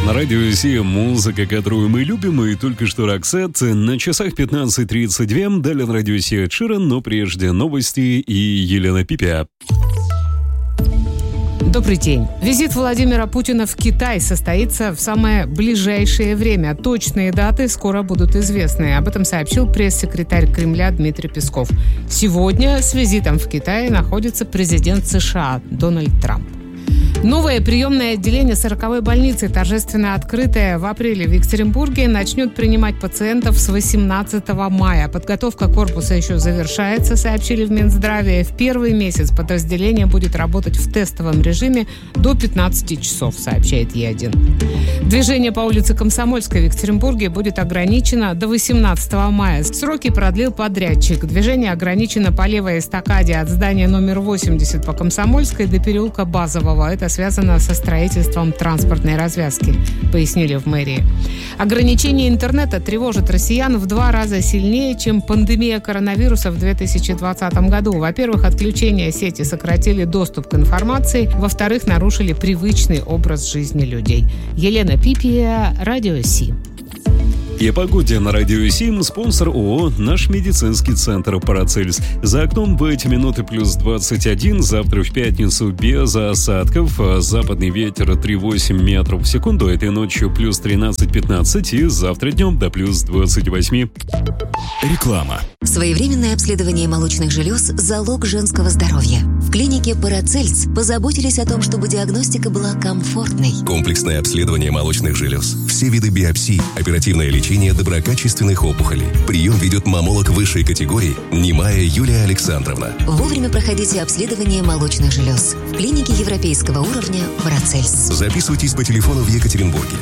На радио Си музыка, которую мы любим, и только что Роксет. На часах 15:32. Далее на радио Си Эд Ширан, но прежде новости и Елена Пипия. Добрый день. Визит Владимира Путина в Китай состоится в самое ближайшее время. Точные даты скоро будут известны. Об этом сообщил пресс-секретарь Кремля Дмитрий Песков. Сегодня с визитом в Китай находится президент США Дональд Трамп. Новое приемное отделение 40-й больницы, торжественно открытое в апреле в Екатеринбурге, начнет принимать пациентов с 18 мая. Подготовка корпуса еще завершается, сообщили в Минздраве. В первый месяц подразделение будет работать в тестовом режиме до 15 часов, сообщает Е1. Движение по улице Комсомольской в Екатеринбурге будет ограничено до 18 мая. Сроки продлил подрядчик. Движение ограничено по левой эстакаде от здания номер 80 по Комсомольской до переулка Базового. Это связано со строительством транспортной развязки, пояснили в мэрии. Ограничение интернета тревожит россиян в 2 раза сильнее, чем пандемия коронавируса в 2020 году. Во-первых, отключение сети сократили доступ к информации. Во-вторых, нарушили привычный образ жизни людей. Елена Пипия, Радио Си. И о погоде на радио Сим. Спонсор ООО «Наш медицинский центр Парацельс». За окном в эти минуты плюс 21. Завтра в пятницу без осадков. Западный ветер 3,8 метров в секунду. Этой ночью плюс 13-15. И завтра днем до плюс 28. Реклама. Своевременное обследование молочных желез – залог женского здоровья. В клинике Парацельс позаботились о том, чтобы диагностика была комфортной. Комплексное обследование молочных желез. Все виды биопсий, оперативное лечение доброкачественных опухолей. Прием ведет маммолог высшей категории Немая Юлия Александровна. Вовремя проходите обследование молочных желез. В клинике европейского уровня Парацельс. Записывайтесь по телефону в Екатеринбурге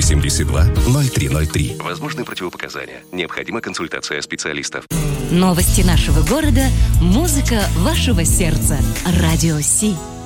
272 0303. Возможны противопоказания. Необходима консультация специалистов. Новости нашего города, музыка вашего сердца. Радио Си.